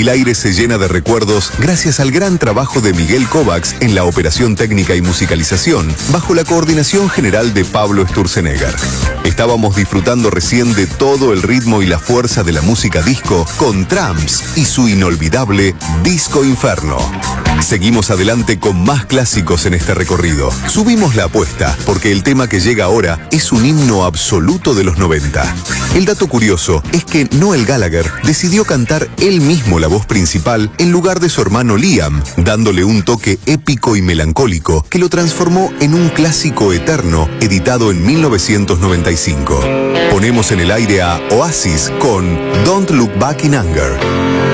El aire se llena de recuerdos gracias al gran trabajo de Miguel Kovacs en la operación técnica y musicalización, bajo la coordinación general de Pablo Sturzenegger. Estábamos disfrutando recién de todo el ritmo y la fuerza de la música disco con Tramps y su inolvidable Disco Inferno. Seguimos adelante con más clásicos en este recorrido. Subimos la apuesta, porque el tema que llega ahora es un himno absoluto de los 90. El dato curioso es que Noel Gallagher decidió cantar él mismo la voz principal en lugar de su hermano Liam, dándole un toque épico y melancólico que lo transformó en un clásico eterno, editado en 1995. Ponemos en el aire a Oasis con Don't Look Back in Anger.